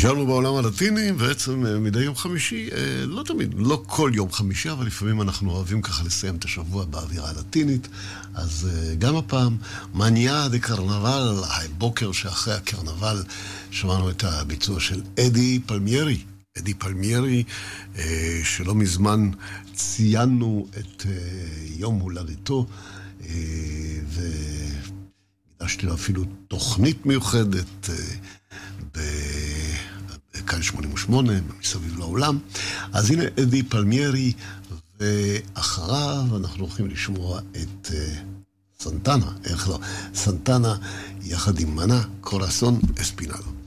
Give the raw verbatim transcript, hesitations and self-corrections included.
נשארנו בעולם הלטיני, בעצם מדי יום חמישי, לא תמיד, לא כל יום חמישי, אבל לפעמים אנחנו אוהבים ככה לסיים את השבוע באווירה הלטינית, אז גם הפעם, מניה דה קרנבל, הבוקר שאחרי הקרנבל, שמענו את הביצוע של אדי פלמיירי, אדי פלמיירי, שלא מזמן ציינו את יום הולדתו, והקדשתי לו אפילו תוכנית מיוחדת בקיץ שמונים ושמונה, מסביב לעולם. אז הנה אדי פלמיירי, ואחריו אנחנו הולכים לשמוע את סנטנה, איך לא, סנטנה יחד עם מנה, קורסון אספינלו.